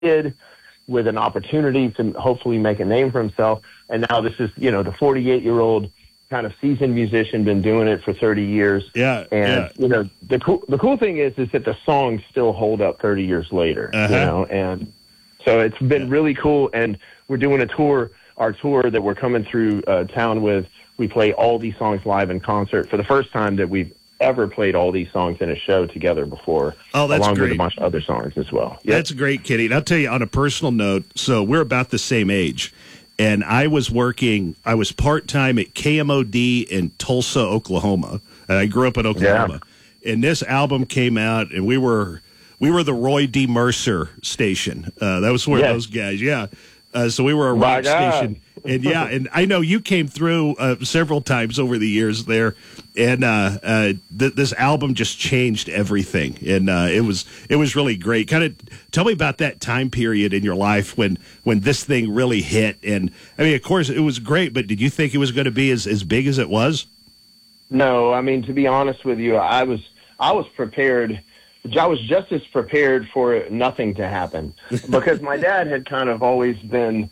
kid with an opportunity to hopefully make a name for himself. And now this is, the 48-year-old kind of seasoned musician, been doing it for 30 years. Yeah. And, the cool thing is that the songs still hold up 30 years later, and so it's been really cool. And we're doing our tour that we're coming through town with. We play all these songs live in concert for the first time that we've ever played all these songs in a show together before. Oh, that's along great. with a bunch of other songs as well. Yep. That's great, Kenny. And I'll tell you on a personal note, so we're about the same age. And I was part-time at KMOD in Tulsa, Oklahoma. And I grew up in Oklahoma. Yeah. And this album came out, and we were the Roy D. Mercer station. That was one of those guys, yeah. So we were a rock station. And and I know you came through several times over the years there, and this album just changed everything, and it was really great. Kind of tell me about that time period in your life when this thing really hit. And I mean, of course, it was great, but did you think it was going to be as big as it was? No, I mean, to be honest with you, I was prepared. I was just as prepared for nothing to happen because my dad had kind of always been,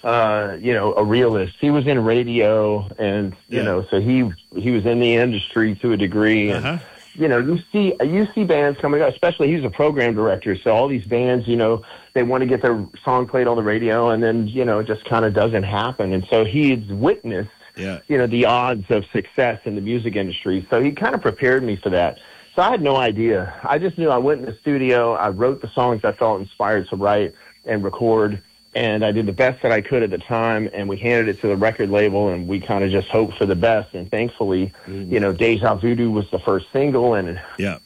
a realist. He was in radio, and so he was in the industry to a degree. And you see bands coming up. Especially, he's a program director, so all these bands, they want to get their song played on the radio, and then it just kind of doesn't happen. And so he's witnessed, the odds of success in the music industry. So he kind of prepared me for that. So I had no idea. I just knew I went in the studio, I wrote the songs I felt inspired to write and record, and I did the best that I could at the time, and we handed it to the record label, and we kind of just hoped for the best. And thankfully, Deja Voodoo was the first single, and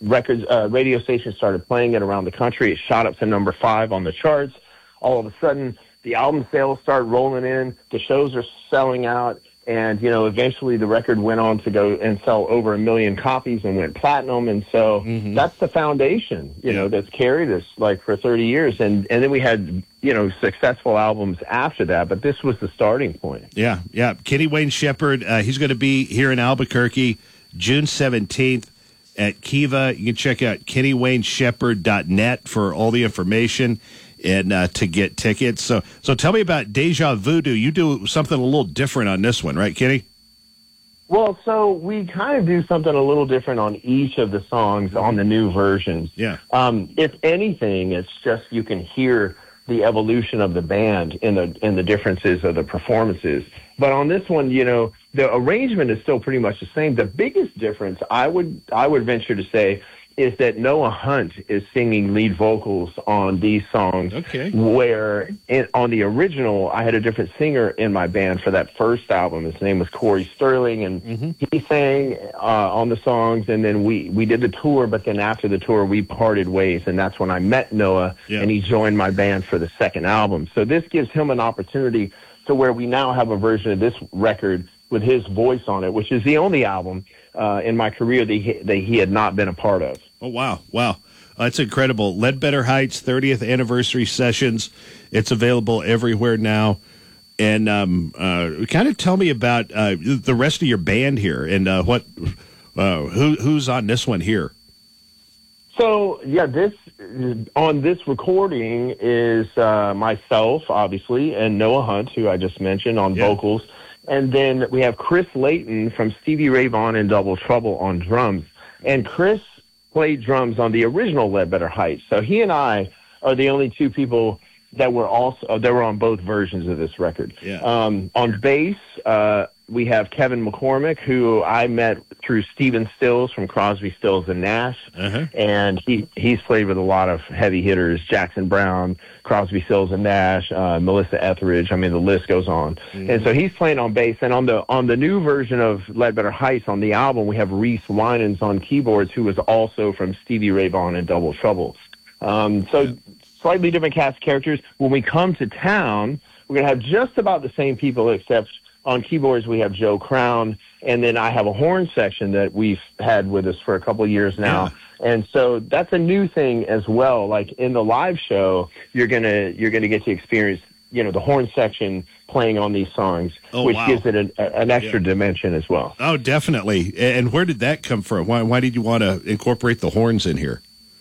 radio stations started playing it around the country. It shot up to number 5 on the charts. All of a sudden, the album sales started rolling in. The shows are selling out. And, eventually the record went on to go and sell over 1 million copies and went platinum. And so that's the foundation, that's carried us like for 30 years. And then we had, successful albums after that. But this was the starting point. Yeah. Yeah. Kenny Wayne Shepherd, he's going to be here in Albuquerque June 17th at Kiva. You can check out KennyWayneShepherd.net for all the information and to get tickets. So tell me about Deja Voodoo. You do something a little different on this one, right, Kenny? Well, so we kind of do something a little different on each of the songs on the new versions. Yeah. If anything, it's just you can hear the evolution of the band in the differences of the performances. But on this one, the arrangement is still pretty much the same. The biggest difference, I would venture to say, is that Noah Hunt is singing lead vocals on these songs. Okay. Where on the original, I had a different singer in my band for that first album. His name was Corey Sterling, and he sang on the songs, and then we did the tour, but then after the tour, we parted ways, and that's when I met Noah, and he joined my band for the second album. So this gives him an opportunity to where we now have a version of this record with his voice on it, which is the only album in my career that he had not been a part of. Oh, wow. That's incredible. Ledbetter Heights 30th Anniversary Sessions. It's available everywhere now. And kind of tell me about the rest of your band here and who's on this one here. So, this recording is myself, obviously, and Noah Hunt, who I just mentioned, on vocals. And then we have Chris Layton from Stevie Ray Vaughan and Double Trouble on drums. And Chris played drums on the original Ledbetter Heights. So he and I are the only two people that were on both versions of this record. Yeah. On bass, we have Kevin McCormick, who I met through Stephen Stills from Crosby, Stills and Nash. And he's played with a lot of heavy hitters, Jackson Browne, Crosby, Stills and Nash, Melissa Etheridge. I mean, the list goes on. And so he's playing on bass. And on the new version of Ledbetter Heights on the album, we have Reese Winans on keyboards, who was also from Stevie Ray Vaughan and Double Trouble. Slightly different cast of characters. When we come to town, we're going to have just about the same people, except on keyboards we have Joe Crown, and then I have a horn section that we've had with us for a couple of years now. And so that's a new thing as well. Like in the live show, you're gonna get to experience, the horn section playing on these songs, which gives it an extra dimension as well. Oh, definitely. And where did that come from? Why did you want to incorporate the horns in here?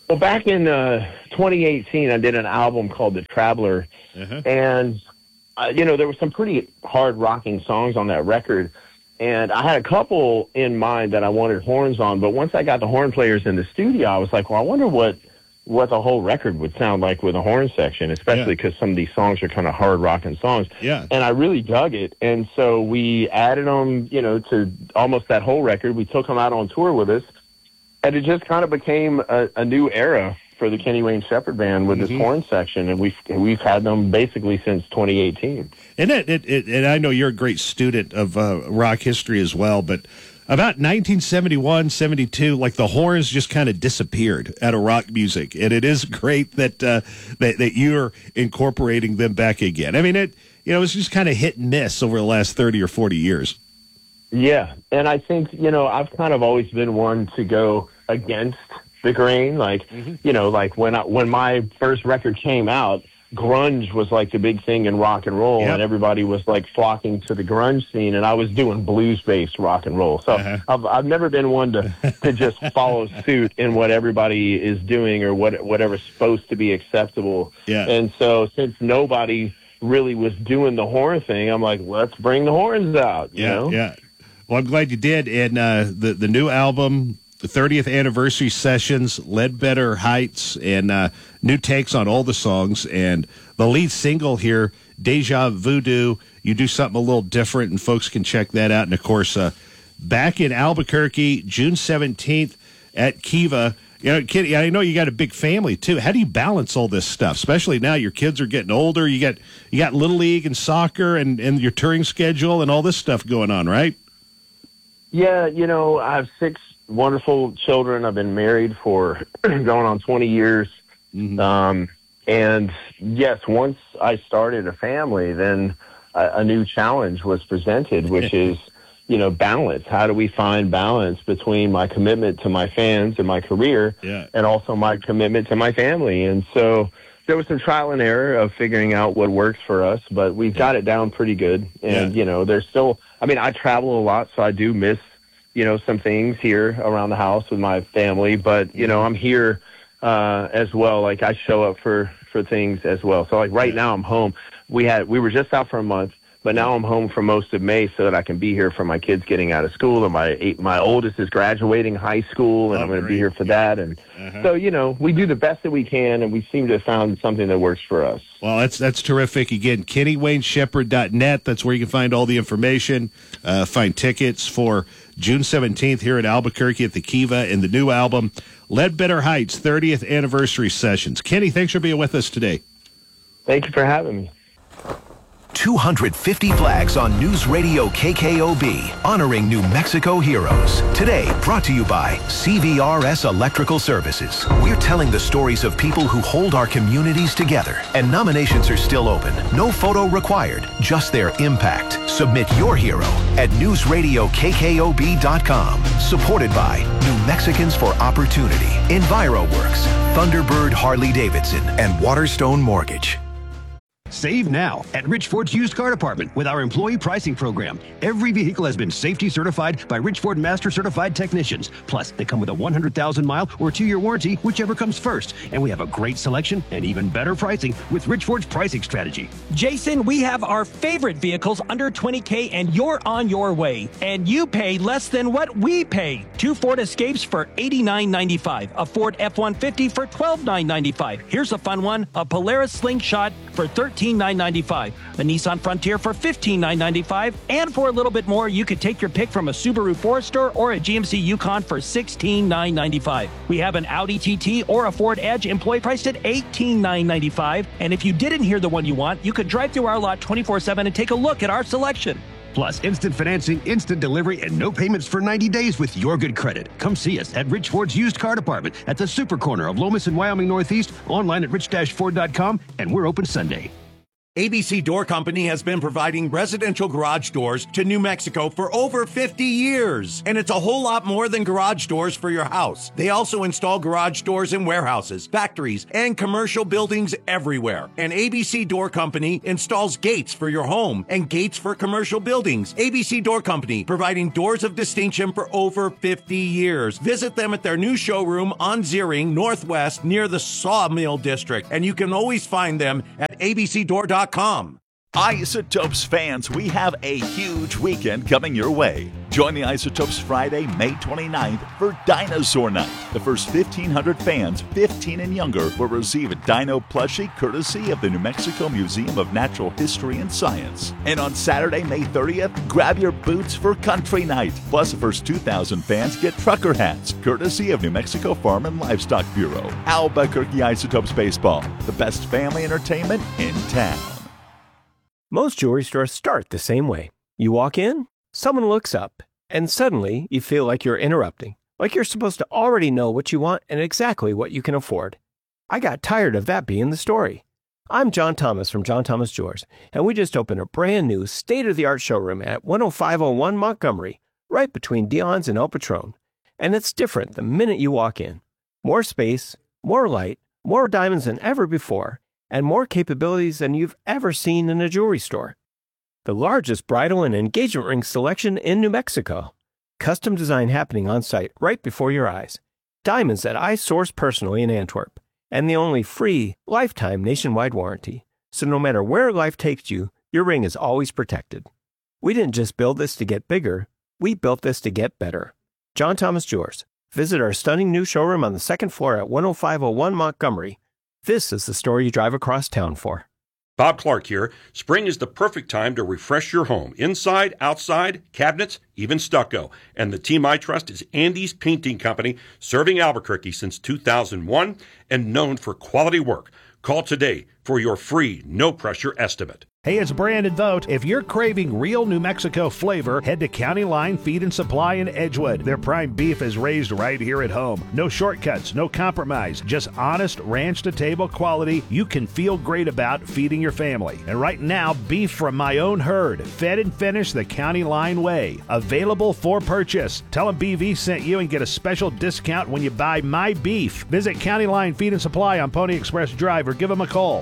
Well, back in 2018, I did an album called The Traveler, and there were some pretty hard rocking songs on that record, and I had a couple in mind that I wanted horns on. But once I got the horn players in the studio, I was like, well, I wonder what the whole record would sound like with a horn section, especially because some of these songs are kind of hard rocking songs. Yeah. And I really dug it. And so we added them, to almost that whole record. We took them out on tour with us, and it just kind of became a new era for the Kenny Wayne Shepherd Band with this horn section, and we've had them basically since 2018. And and I know you're a great student of rock history as well, but about 1971, 72, like the horns just kind of disappeared out of rock music, and it is great that that you're incorporating them back again. I mean, it was just kind of hit and miss over the last 30 or 40 years. Yeah, and I think I've kind of always been one to go against the grain, like like when my first record came out, grunge was like the big thing in rock and roll, and everybody was like flocking to the grunge scene, and I was doing blues-based rock and roll. So I've never been one to just follow suit in what everybody is doing or whatever's supposed to be acceptable. Yeah. And so since nobody really was doing the horn thing, I'm like, let's bring the horns out. You know? Yeah. Well, I'm glad you did. And the new album, the 30th anniversary sessions, Ledbetter Heights, and new takes on all the songs. And the lead single here, Deja Voodoo, you do something a little different, and folks can check that out. And, of course, back in Albuquerque, June 17th at Kiva. Kenny, I know you got a big family, too. How do you balance all this stuff, especially now your kids are getting older? You got Little League and soccer and your touring schedule and all this stuff going on, right? Yeah, I have 6 wonderful children. I've been married for going on 20 years. And yes, once I started a family, then a new challenge was presented, which is, balance. How do we find balance between my commitment to my fans and my career and also my commitment to my family? And so there was some trial and error of figuring out what works for us, but we've got it down pretty good. And, there's still, I travel a lot, so I do miss, some things here around the house with my family, but, I'm here as well. Like I show up for things as well. So like right now I'm home. We were just out for a month, but now I'm home for most of May so that I can be here for my kids getting out of school. And my oldest is graduating high school, and I'm going to be here for that. And so, we do the best that we can, and we seem to have found something that works for us. Well, that's terrific. Again, KennyWayneShepherd.net. That's where you can find all the information, find tickets for June 17th here in Albuquerque at the Kiva, and the new album, Ledbetter Heights, 30th Anniversary Sessions. Kenny, thanks for being with us today. Thank you for having me. 250 flags on News Radio KKOB, honoring New Mexico heroes. Today, brought to you by CVRS Electrical Services. We're telling the stories of people who hold our communities together, and nominations are still open. No photo required, just their impact. Submit your hero at newsradiokkOB.com. Supported by New Mexicans for Opportunity, EnviroWorks, Thunderbird Harley-Davidson, and Waterstone Mortgage. Save now at Rich Ford's used car department with our employee pricing program. Every vehicle has been safety certified by Rich Ford Master Certified Technicians. Plus, they come with a 100,000-mile or 2-year warranty, whichever comes first. And we have a great selection and even better pricing with Rich Ford's pricing strategy. Jason, we have our favorite vehicles under $20K, and you're on your way. And you pay less than what we pay. 2 Ford Escapes for $89.95. A Ford F-150 for $12,995. Here's a fun one. A Polaris Slingshot for $13,995. A Nissan Frontier for $15,995. And for a little bit more, you could take your pick from a Subaru Forester or a GMC Yukon for $16,995. We have an Audi TT or a Ford Edge employee priced at $18,995. And if you didn't hear the one you want, you could drive through our lot 24/7 and take a look at our selection. Plus, instant financing, instant delivery, and no payments for 90 days with your good credit. Come see us at Rich Ford's used car department at the super corner of Lomas and Wyoming Northeast, online at rich-ford.com, and we're open Sunday. ABC Door Company has been providing residential garage doors to New Mexico for over 50 years. And it's a whole lot more than garage doors for your house. They also install garage doors in warehouses, factories, and commercial buildings everywhere. And ABC Door Company installs gates for your home and gates for commercial buildings. ABC Door Company, providing doors of distinction for over 50 years. Visit them at their new showroom on Ziering Northwest near the Sawmill District. And you can always find them at abcdoor.com. Isotopes fans, we have a huge weekend coming your way. Join the Isotopes Friday, May 29th for Dinosaur Night. The first 1,500 fans, 15 and younger, will receive a dino plushie courtesy of the New Mexico Museum of Natural History and Science. And on Saturday, May 30th, grab your boots for Country Night. Plus, the first 2,000 fans get trucker hats, courtesy of New Mexico Farm and Livestock Bureau. Albuquerque Isotopes Baseball, the best family entertainment in town. Most jewelry stores start the same way. You walk in, someone looks up, and suddenly you feel like you're interrupting, like you're supposed to already know what you want and exactly what you can afford. I got tired of that being the story. I'm John Thomas from John Thomas Jewelers, and we just opened a brand new state-of-the-art showroom at 10501 Montgomery, right between Dion's and El Patron. And it's different the minute you walk in. More space, more light, more diamonds than ever before, and more capabilities than you've ever seen in a jewelry store. The largest bridal and engagement ring selection in New Mexico. Custom design happening on site right before your eyes. Diamonds that I source personally in Antwerp. And the only free, lifetime nationwide warranty. So no matter where life takes you, your ring is always protected. We didn't just build this to get bigger, we built this to get better. John Thomas Jewelers. Visit our stunning new showroom on the second floor at 10501 Montgomery. This is the story you drive across town for. Bob Clark here. Spring is the perfect time to refresh your home. Inside, outside, cabinets, even stucco. And the team I trust is Andy's Painting Company, serving Albuquerque since 2001 and known for quality work. Call today for your free, no-pressure estimate. Hey, it's Brandon Vogt. If you're craving real New Mexico flavor, head to County Line Feed and Supply in Edgewood. Their prime beef is raised right here at home. No shortcuts, no compromise, just honest ranch-to-table quality you can feel great about feeding your family. And right now, beef from my own herd, fed and finished the County Line way. Available for purchase. Tell them BV sent you and get a special discount when you buy my beef. Visit County Line Feed and Supply on Pony Express Drive or give them a call.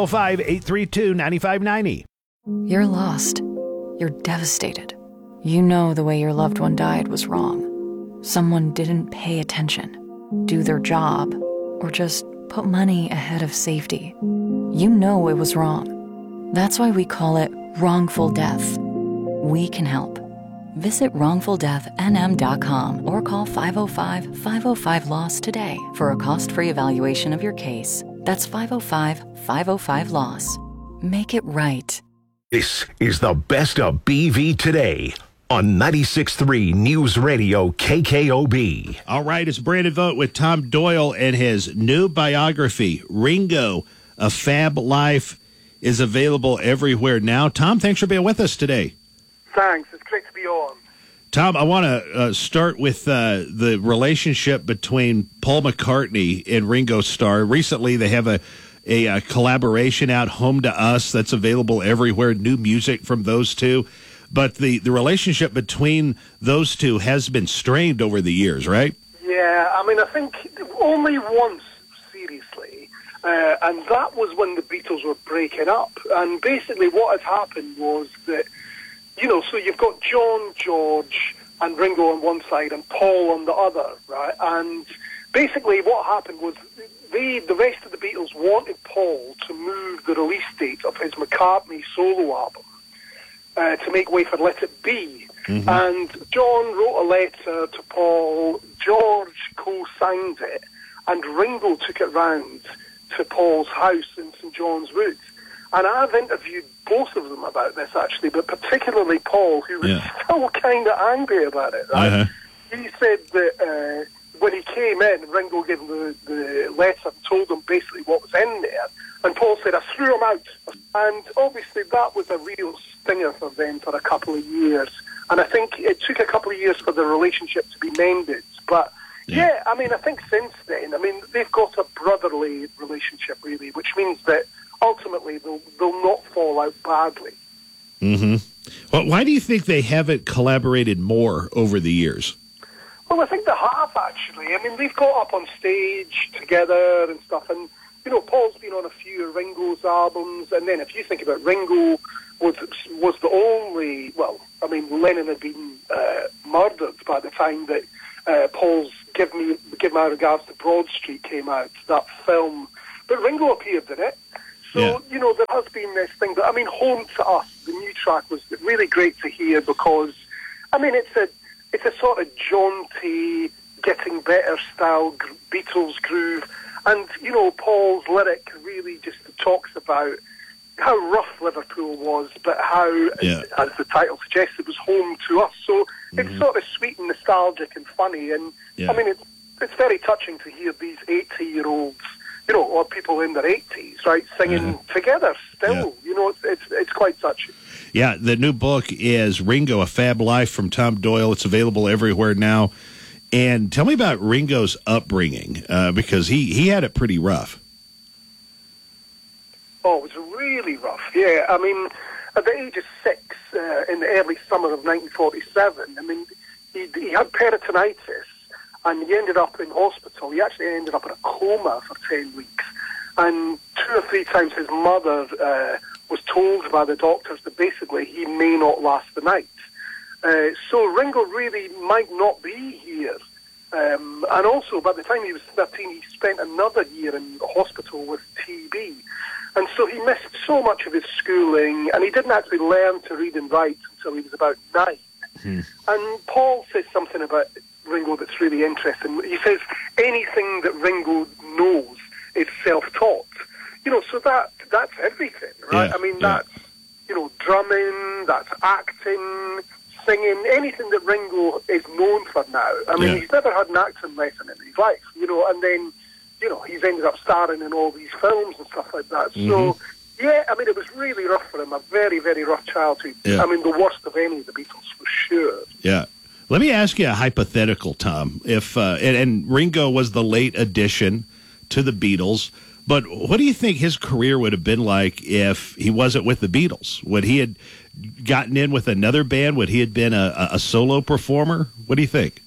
505-832-9590. You're lost. You're devastated. You know the way your loved one died was wrong. Someone didn't pay attention, do their job, or just put money ahead of safety. You know it was wrong. That's why we call it wrongful death. We can help. Visit wrongfuldeathnm.com or call 505-505-LOSS today for a cost-free evaluation of your case. That's 505-505-LOSS. Make it right. This is the best of BV today on 96.3 News Radio KKOB. All right, it's Brandon Vogt with Tom Doyle, and his new biography, Ringo, A Fab Life, is available everywhere now. Tom, thanks for being with us today. Thanks. It's great to be on. Tom, I want to start with the relationship between Paul McCartney and Ringo Starr. Recently, they have a collaboration out, Home to Us, that's available everywhere, new music from those two. But the relationship between those two has been strained over the years, right? Yeah, I mean, I think only once, seriously, and that was when the Beatles were breaking up. And basically what had happened was that, you know, so you've got John, George, and Ringo on one side and Paul on the other, right? And basically what happened was the rest of the Beatles wanted Paul to move the release date of his McCartney solo album to make way for Let It Be. Mm-hmm. And John wrote a letter to Paul, George co-signed it, and Ringo took it round to Paul's house in St. John's Wood. And I've interviewed both of them about this, actually, but particularly Paul, who was still kind of angry about it, right? Uh-huh. He said that when he came in, Ringo gave him the letter and told him basically what was in there. And Paul said, I threw him out. And obviously that was a real stinger for them for a couple of years. And I think it took a couple of years for the relationship to be mended. But, yeah, I mean, I think since then, I mean, they've got a brotherly relationship, really, which means that ultimately they'll not fall out badly. Mm-hmm. Well, why do you think they haven't collaborated more over the years? Well, I think they have, actually. I mean, they've got up on stage together and stuff, and, you know, Paul's been on a few of Ringo's albums, and then if you think about Ringo was the only, well, I mean, Lennon had been murdered by the time that Paul's Give My Regards to Broad Street came out, that film, but Ringo appeared in it. So, you know, there has been this thing, but I mean, Home to Us, the new track, was really great to hear because, I mean, it's a sort of jaunty, getting better style Beatles groove, and, you know, Paul's lyric really just talks about how rough Liverpool was, but how, as the title suggests, it was home to us. So it's sort of sweet and nostalgic and funny, and, I mean, it's very touching to hear these 80-year-olds, you know, or people in their 80s, right, singing together still. You know, it's quite touching. Yeah, the new book is Ringo, A Fab Life from Tom Doyle. It's available everywhere now. And tell me about Ringo's upbringing, because he had it pretty rough. Oh, it was really rough, yeah. I mean, at the age of 6, in the early summer of 1947, I mean, he had peritonitis, and he ended up in hospital. He actually ended up in a coma for 10 weeks. And 2 or 3 times his mother was told by the doctors that basically he may not last the night. So Ringo really might not be here. And also, by the time he was 13, he spent another year in hospital with TB. And so he missed so much of his schooling, and he didn't actually learn to read and write until he was about 9. And Paul says something about Ringo that's really interesting. He says anything that Ringo knows is self-taught. You know, so that's everything, right? I mean, that's, you know, drumming, that's acting, singing, anything that Ringo is known for now. I mean, he's never had an acting lesson in his life, you know, and then, you know, he's ended up starring in all these films and stuff like that. So, yeah, I mean, it was really rough for him, a very, very rough childhood. I mean, the worst of any of the Beatles, for sure. Yeah. Let me ask you a hypothetical, Tom. If and Ringo was the late addition to the Beatles, but what do you think his career would have been like if he wasn't with the Beatles? Would he had gotten in with another band? Would he have been a solo performer? What do you think?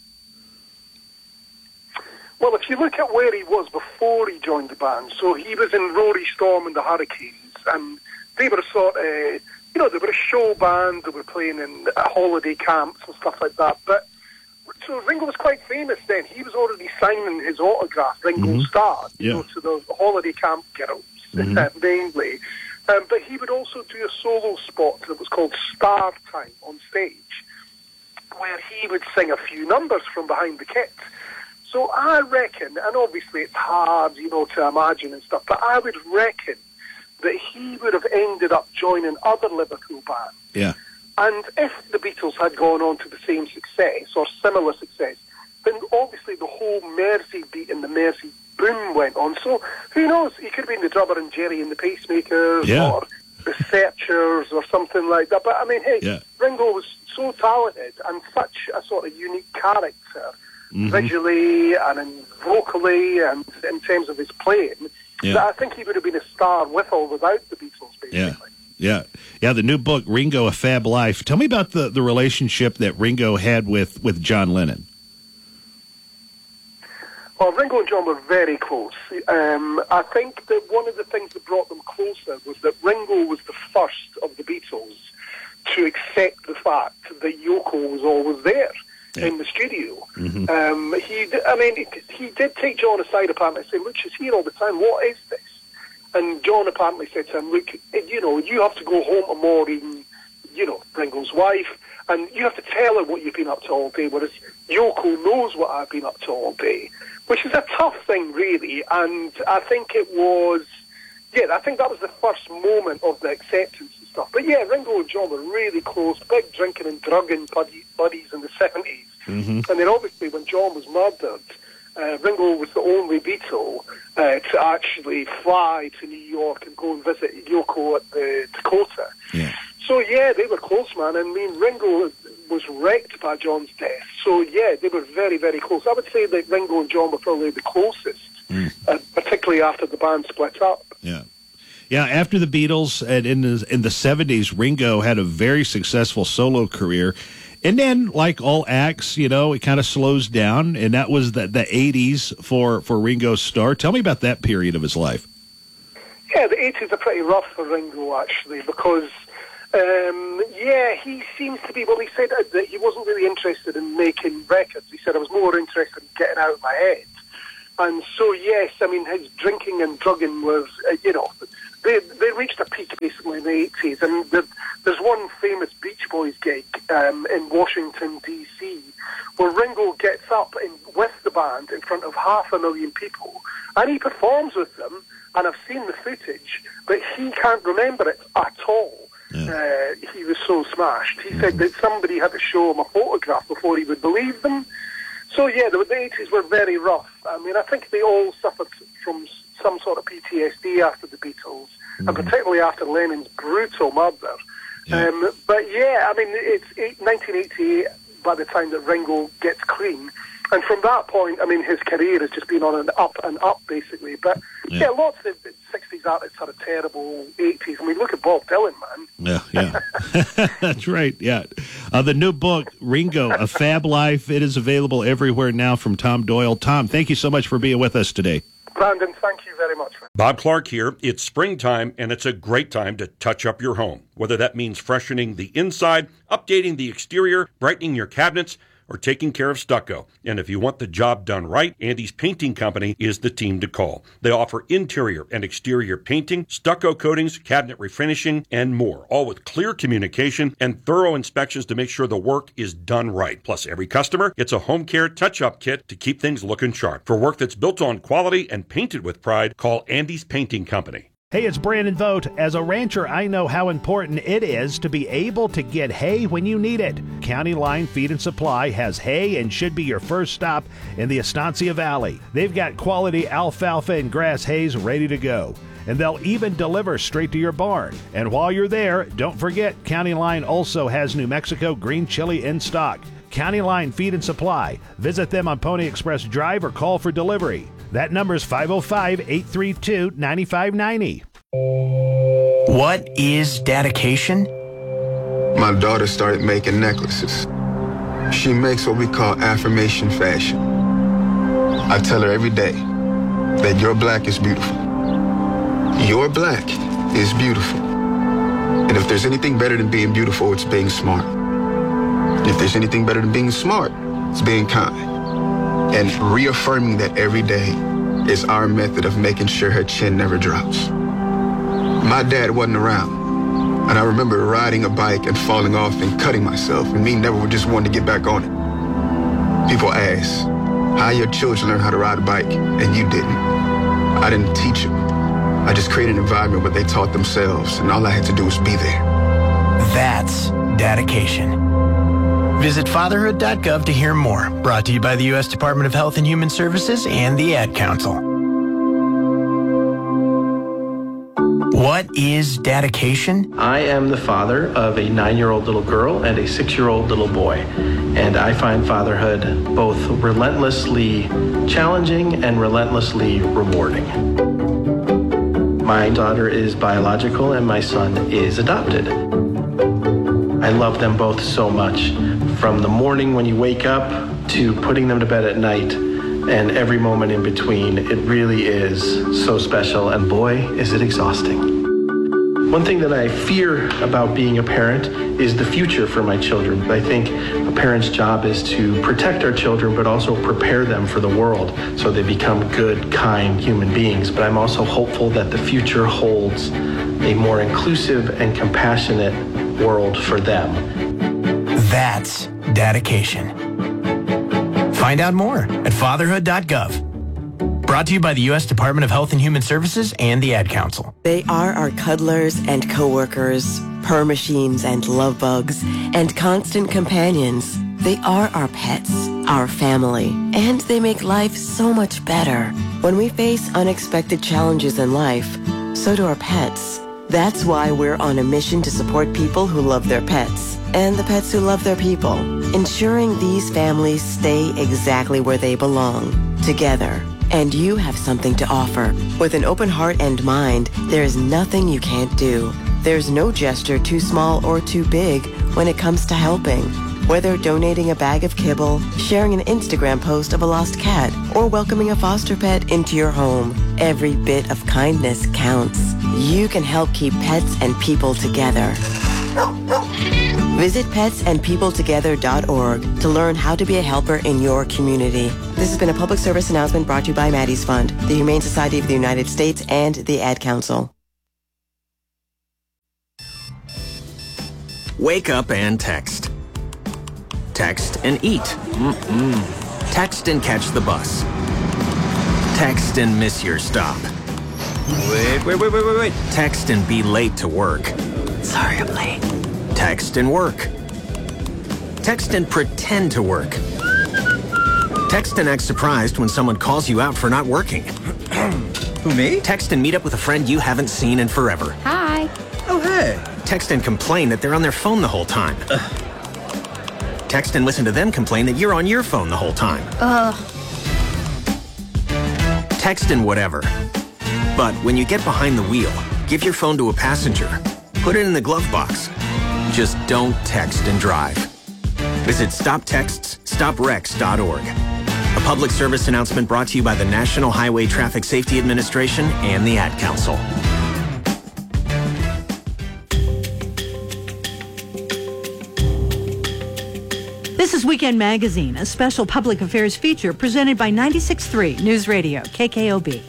Well, if you look at where he was before he joined the band, so he was in Rory Storm and the Hurricanes, and they were a sort of, you know, they were a show band, they were playing in holiday camps and stuff like that, but so Ringo was quite famous then. He was already signing his autograph, Ringo Starr, you know, to the holiday camp girls, mainly. But he would also do a solo spot that was called Star Time on stage, where he would sing a few numbers from behind the kit. So I reckon, and obviously it's hard, you know, to imagine and stuff, but I would reckon that he would have ended up joining other Liverpool bands. Yeah. And if the Beatles had gone on to the same success or similar success, then obviously the whole Mersey beat and the Mersey boom went on. So who knows? He could have been the drummer in Jerry and the Pacemakers or the Searchers or something like that. But I mean, hey, Ringo was so talented and such a sort of unique character, visually and vocally and in terms of his playing, that I think he would have been a star with or without the Beatles, basically. Yeah, the new book, Ringo, A Fab Life. Tell me about the relationship that Ringo had with John Lennon. Well, Ringo and John were very close. I think that one of the things that brought them closer was that Ringo was the first of the Beatles to accept the fact that Yoko was always there in the studio. He did take John aside apparently and say, look, she's here all the time, what is this? And John apparently said to him, look, you know, you have to go home to Maureen, you know, Ringo's wife, and you have to tell her what you've been up to all day, whereas Yoko knows what I've been up to all day, which is a tough thing, really. And I think it was, I think that was the first moment of the acceptance and stuff. But yeah, Ringo and John were really close, big drinking and drugging buddies in the 70s. And then obviously when John was murdered, Ringo was the only Beatle to actually fly to New York and go and visit Yoko at the Dakota. So yeah, they were close, man. I mean, Ringo was wrecked by John's death. So yeah, they were very, very close. I would say that Ringo and John were probably the closest, particularly after the band split up. Yeah, after the Beatles and in the 70s, Ringo had a very successful solo career. And then, like all acts, it kind of slows down, and that was the 80s for Ringo Starr. Tell me about that period of his life. Yeah, the 80s are pretty rough for Ringo, actually, because, he seems to be, he said that he wasn't really interested in making records. He said, I was more interested in getting out of my head. And so, yes, his drinking and drugging was, they reached a peak basically in the 80s. And there's one famous Beach Boys gig in Washington, D.C., where Ringo gets up with the band in front of 500,000 people, and he performs with them. And I've seen the footage, but he can't remember it at all. Yeah. He was so smashed. He said that somebody had to show him a photograph before he would believe them. So, yeah, the 80s were very rough. I think they all suffered from some sort of PTSD after the Beatles, and particularly after Lennon's brutal murder. Yeah. It's 1988 by the time that Ringo gets clean. And from that point, his career has just been on an up, basically. But, lots of 60s artists had a terrible 80s. Look at Bob Dylan, man. Yeah. That's right, yeah. The new book, Ringo, A Fab Life, it is available everywhere now from Tom Doyle. Tom, thank you so much for being with us today. Brandon, thank you very much. Bob Clark here. It's springtime, and it's a great time to touch up your home. Whether that means freshening the inside, updating the exterior, brightening your cabinets, or taking care of stucco. And if you want the job done right, Andy's Painting Company is the team to call. They offer interior and exterior painting, stucco coatings, cabinet refinishing, and more, all with clear communication and thorough inspections to make sure the work is done right. Plus, every customer gets a home care touch-up kit to keep things looking sharp. For work that's built on quality and painted with pride, call Andy's Painting Company. Hey, it's Brandon Vogt. As a rancher, I know how important it is to be able to get hay when you need it. County Line Feed and Supply has hay and should be your first stop in the Estancia Valley. They've got quality alfalfa and grass hays ready to go, and they'll even deliver straight to your barn. And while you're there, don't forget County Line also has New Mexico green chili in stock. County Line Feed and Supply. Visit them on Pony Express Drive or call for delivery. That number is 505-832-9590. What is dedication? My daughter started making necklaces. She makes what we call affirmation fashion. I tell her every day that your black is beautiful. Your black is beautiful. And if there's anything better than being beautiful, it's being smart. If there's anything better than being smart, it's being kind. And reaffirming that every day is our method of making sure her chin never drops. My dad wasn't around, and I remember riding a bike and falling off and cutting myself, and me never just wanted to get back on it. People ask, how your children learn how to ride a bike, and you didn't? I didn't teach them. I just created an environment where they taught themselves, and all I had to do was be there. That's dedication. Visit fatherhood.gov to hear more. Brought to you by the U.S. Department of Health and Human Services and the Ad Council. What is dedication? I am the father of a 9-year-old little girl and a 6-year-old little boy. And I find fatherhood both relentlessly challenging and relentlessly rewarding. My daughter is biological and my son is adopted. I love them both so much. From the morning when you wake up to putting them to bed at night and every moment in between, it really is so special, and boy, is it exhausting. One thing that I fear about being a parent is the future for my children. I think a parent's job is to protect our children, but also prepare them for the world so they become good, kind human beings. But I'm also hopeful that the future holds a more inclusive and compassionate world for them. That's dedication. Find out more at fatherhood.gov. Brought to you by the U.S. Department of Health and Human Services and the Ad Council. They are our cuddlers and coworkers, purr machines and love bugs, and constant companions. They are our pets, our family, and they make life so much better. When we face unexpected challenges in life, so do our pets. That's why we're on a mission to support people who love their pets and the pets who love their people, ensuring these families stay exactly where they belong, together. and you have something to offer. With an open heart and mind, there is nothing you can't do. There's no gesture too small or too big when it comes to helping. Whether donating a bag of kibble, sharing an Instagram post of a lost cat, or welcoming a foster pet into your home, every bit of kindness counts. You can help keep pets and people together. Visit petsandpeopletogether.org to learn how to be a helper in your community. This has been a public service announcement brought to you by Maddie's Fund, the Humane Society of the United States, and the Ad Council. Wake up and text. Text and eat. Text and catch the bus. Text and miss your stop. Wait. Text and be late to work. Sorry, I'm late. Text and work. Text and pretend to work. Text and act surprised when someone calls you out for not working. Who, me? Text and meet up with a friend you haven't seen in forever. Hi. Oh, hey. Text and complain that they're on their phone the whole time. Text and listen to them complain that you're on your phone the whole time. Text and whatever. But when you get behind the wheel, give your phone to a passenger. Put it in the glove box. Just don't text and drive. Visit StopTextsStopWrecks.org. A public service announcement brought to you by the National Highway Traffic Safety Administration and the Ad Council. This is Weekend Magazine, a special public affairs feature presented by 96.3 News Radio, KKOB.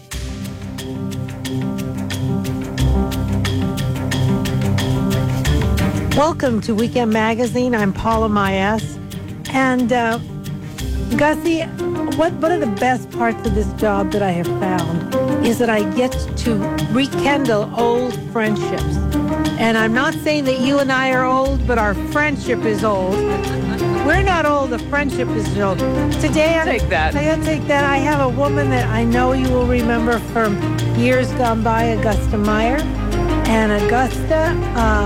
Welcome to Weekend Magazine. I'm Paula Maes. And Gussie, one of the best parts of this job that I have found is that I get to rekindle old friendships. And I'm not saying that you and I are old, but our friendship is old. We're not old, the friendship is old. Today, I take that. I have a woman that I know you will remember from years gone by, Augusta Meyer. And Augusta,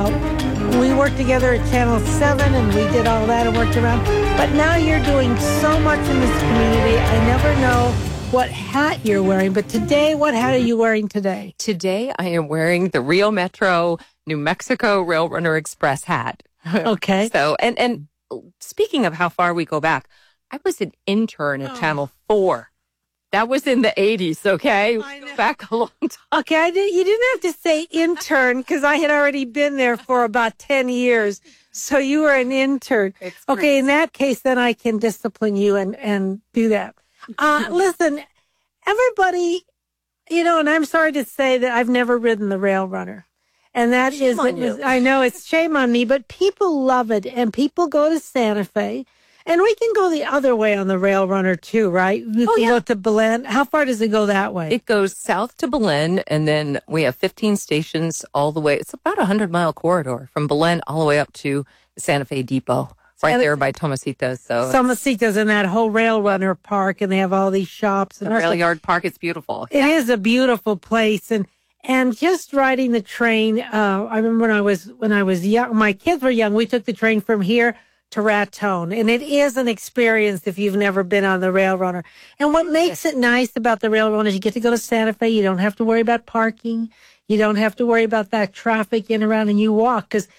we worked together at Channel 7 and we did all that and worked around. But now you're doing so much in this community. I never know what hat you're wearing. But today, what hat are you wearing today? Today, I am wearing the Rio Metro New Mexico Rail Runner Express hat. Okay. So, and speaking of how far we go back, I was an intern at Channel 4. That was in the 80s, okay? Back a long time. Okay, you didn't have to say intern because I had already been there for about 10 years. So you were an intern. Okay, in that case, then I can discipline you and do that. Listen, everybody, and I'm sorry to say that I've never ridden the Rail Runner. And that is, I know it's shame on me, but people love it. And people go to Santa Fe. And we can go the other way on the Rail Runner too, right? We can go to Belen. How far does it go that way? It goes south to Belen, and then we have 15 stations all the way. It's about a 100-mile corridor from Belen all the way up to the Santa Fe Depot, right there by Tomasitas. So Tomasitas and that whole Rail Runner park, and they have all these shops. And the Rail Yard Park, it's beautiful. It is a beautiful place, and just riding the train. I remember when I was young, my kids were young. We took the train from here to Raton, and it is an experience if you've never been on the Rail Runner. And what makes it nice about the Rail Runner is you get to go to Santa Fe. You don't have to worry about parking. You don't have to worry about that traffic in and around, and you walk because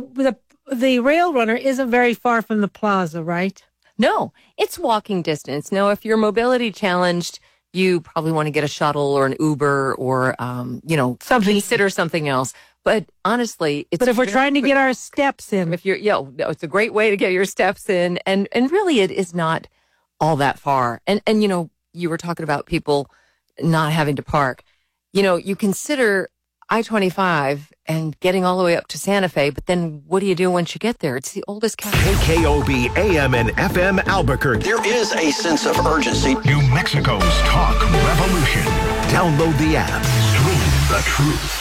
the Rail Runner isn't very far from the plaza, right? No, it's walking distance. Now, if you're mobility challenged, you probably want to get a shuttle or an Uber or, consider something else. But honestly, if we're trying to get our steps in, it's a great way to get your steps in. And really it is not all that far. And you were talking about people not having to park. You consider I-25 and getting all the way up to Santa Fe, but then what do you do once you get there? It's the oldest county. KKOB AM and FM Albuquerque. There is a sense of urgency. New Mexico's talk revolution. Download the app. Stream the truth.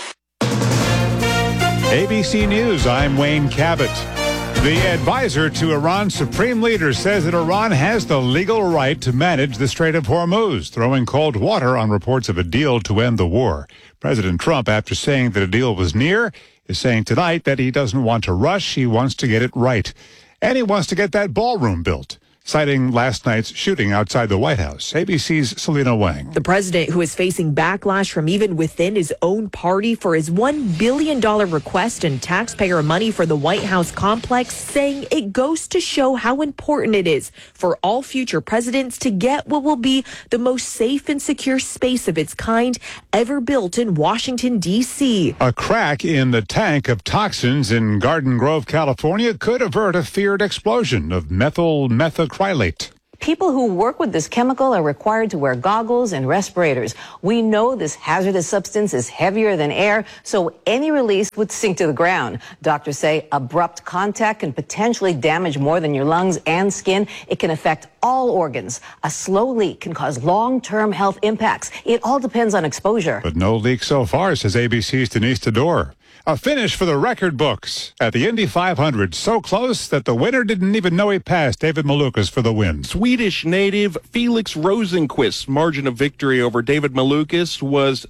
ABC News, I'm Wayne Cabot. The advisor to Iran's supreme leader says that Iran has the legal right to manage the Strait of Hormuz, throwing cold water on reports of a deal to end the war. President Trump, after saying that a deal was near, is saying tonight that he doesn't want to rush, he wants to get it right. And he wants to get that ballroom built. citing last night's shooting outside the White House. ABC's Selena Wang. The president, who is facing backlash from even within his own party for his $1 billion request in taxpayer money for the White House complex, saying it goes to show how important it is for all future presidents to get what will be the most safe and secure space of its kind ever built in Washington, D.C. A crack in the tank of toxins in Garden Grove, California could avert a feared explosion of methacrylate. People who work with this chemical are required to wear goggles and respirators. We know this hazardous substance is heavier than air, so any release would sink to the ground. Doctors say abrupt contact can potentially damage more than your lungs and skin. It can affect all organs. A slow leak can cause long-term health impacts. It all depends on exposure. But no leak so far, says ABC's Denise Tador. A finish for the record books at the Indy 500. So close that the winner didn't even know he passed. David Malukas for the win. Swedish native Felix Rosenqvist's margin of victory over David Malukas was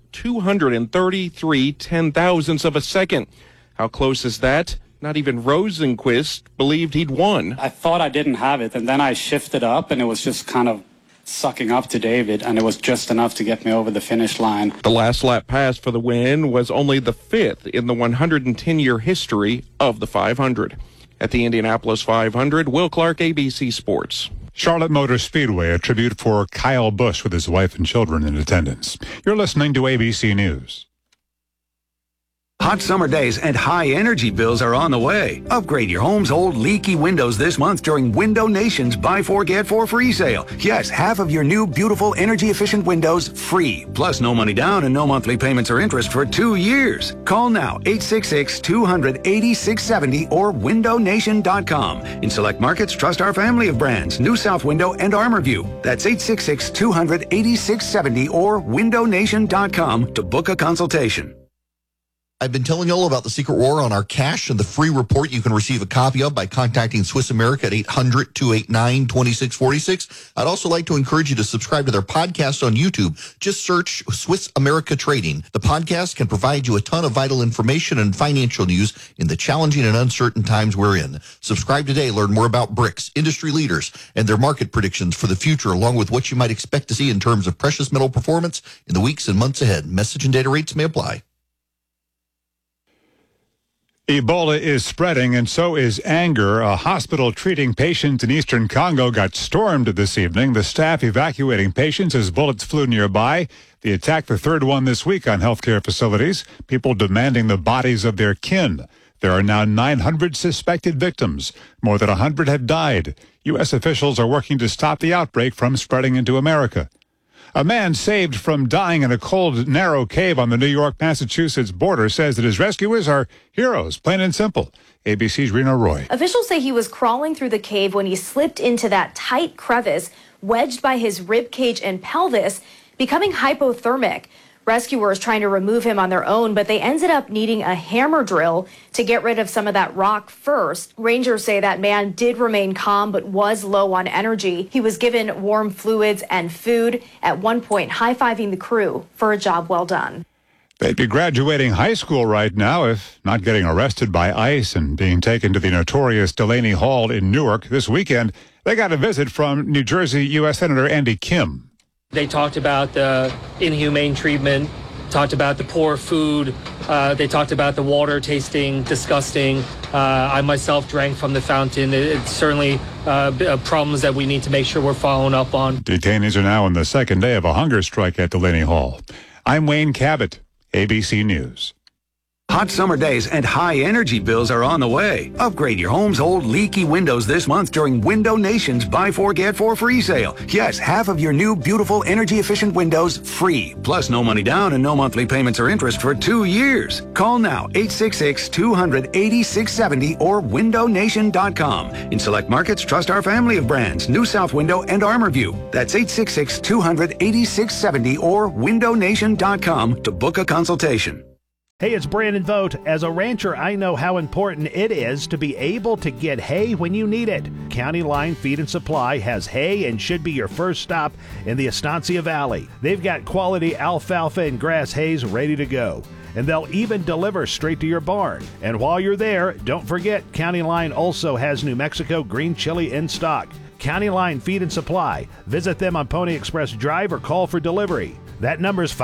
233 ten-thousandths of a second. How close is that? Not even Rosenqvist believed he'd won. I thought I didn't have it, and then I shifted up, and it was just kind of sucking up to David, and it was just enough to get me over the finish line. The last lap pass for the win was only the fifth in the 110-year history of the 500. At the Indianapolis 500, Will Clark, ABC Sports. Charlotte Motor Speedway, a tribute for Kyle Busch with his wife and children in attendance. You're listening to ABC News. Hot summer days and high energy bills are on the way. Upgrade your home's old leaky windows this month during Window Nation's Buy 4 Get 4 free sale. Yes, half of your new beautiful energy efficient windows free. Plus no money down and no monthly payments or interest for 2 years. Call now 866-200-8670 or windownation.com. In select markets, trust our family of brands, New South Window and ArmorView. That's 866-200-8670 or windownation.com to book a consultation. I've been telling you all about the Secret War on our cash and the free report you can receive a copy of by contacting Swiss America at 800-289-2646. I'd also like to encourage you to subscribe to their podcast on YouTube. Just search Swiss America Trading. The podcast can provide you a ton of vital information and financial news in the challenging and uncertain times we're in. Subscribe today. Learn more about BRICS, industry leaders, and their market predictions for the future, along with what you might expect to see in terms of precious metal performance in the weeks and months ahead. Message and data rates may apply. Ebola is spreading, and so is anger. A hospital treating patients in eastern Congo got stormed this evening. The staff evacuating patients as bullets flew nearby. The attack, the third one this week on healthcare facilities. People demanding the bodies of their kin. There are now 900 suspected victims. More than 100 have died. U.S. officials are working to stop the outbreak from spreading into America. A man saved from dying in a cold, narrow cave on the New York-Massachusetts border says that his rescuers are heroes, plain and simple. ABC's Rena Roy. Officials say he was crawling through the cave when he slipped into that tight crevice, wedged by his rib cage and pelvis, becoming hypothermic. Rescuers trying to remove him on their own, but they ended up needing a hammer drill to get rid of some of that rock first. Rangers say that man did remain calm, but was low on energy. He was given warm fluids and food, at one point high-fiving the crew for a job well done. They'd be graduating high school right now if not getting arrested by ICE and being taken to the notorious Delaney Hall in Newark. This weekend, they got a visit from New Jersey U.S. Senator Andy Kim. They talked about the inhumane treatment, talked about the poor food, they talked about the water tasting disgusting. I myself drank from the fountain. It's certainly problems that we need to make sure we're following up on. Detainees are now on the second day of a hunger strike at Delaney Hall. I'm Wayne Cabot, ABC News. Hot summer days and high energy bills are on the way. Upgrade your home's old leaky windows this month during Window Nation's Buy 4 Get 4 free sale. Yes, half of your new beautiful energy efficient windows free. Plus no money down and no monthly payments or interest for 2 years. Call now 866-200-8670 or windownation.com. In select markets, trust our family of brands, New South Window and ArmorView. That's 866-200-8670 or windownation.com to book a consultation. Hey, it's Brandon Vogt. As a rancher, I know how important it is to be able to get hay when you need it. County Line Feed and Supply has hay and should be your first stop in the Estancia Valley. They've got quality alfalfa and grass hays ready to go, and they'll even deliver straight to your barn. And while you're there, don't forget, County Line also has New Mexico green chili in stock. County Line Feed and Supply. Visit them on Pony Express Drive or call for delivery. That number is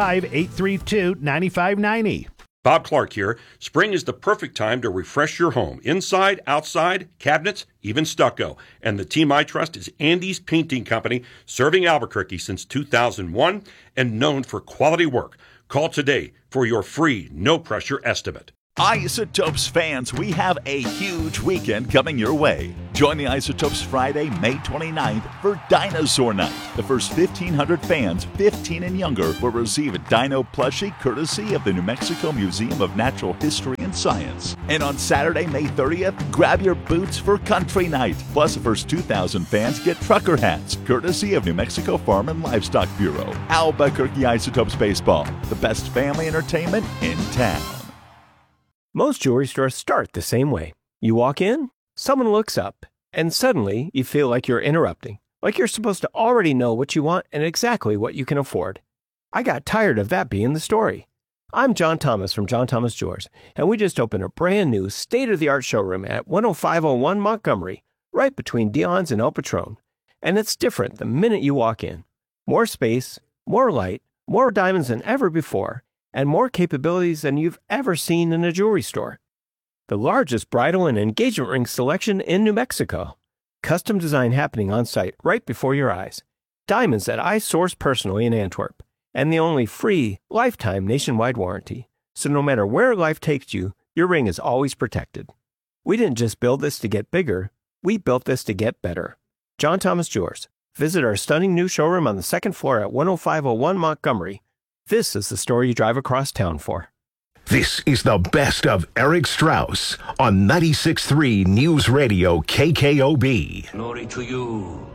505-832-9590. Bob Clark here. Spring is the perfect time to refresh your home. Inside, outside, cabinets, even stucco. And the team I trust is Andy's Painting Company, serving Albuquerque since 2001 and known for quality work. Call today for your free, no-pressure estimate. Isotopes fans, we have a huge weekend coming your way. Join the Isotopes Friday, May 29th for Dinosaur Night. The first 1,500 fans, 15 and younger, will receive a dino plushie courtesy of the New Mexico Museum of Natural History and Science. And on Saturday, May 30th, grab your boots for Country Night. Plus, the first 2,000 fans get trucker hats, courtesy of New Mexico Farm and Livestock Bureau. Albuquerque Isotopes Baseball, the best family entertainment in town. Most jewelry stores start the same way. You walk in, someone looks up, and suddenly you feel like you're interrupting, like you're supposed to already know what you want and exactly what you can afford. I got tired of that being the story. I'm John Thomas from John Thomas Jewelers, and we just opened a brand new state-of-the-art showroom at 10501 Montgomery, right between Dion's and El Patron. And it's different the minute you walk in. More space, more light, more diamonds than ever before, and more capabilities than you've ever seen in a jewelry store. The largest bridal and engagement ring selection in New Mexico. Custom design happening on site right before your eyes. Diamonds that I source personally in Antwerp. And the only free, lifetime nationwide warranty. So no matter where life takes you, your ring is always protected. We didn't just build this to get bigger, we built this to get better. John Thomas Jewelers. Visit our stunning new showroom on the second floor at 10501 Montgomery. This is the story you drive across town for. This is the best of Eric Strauss on 96.3 News Radio KKOB. Glory to you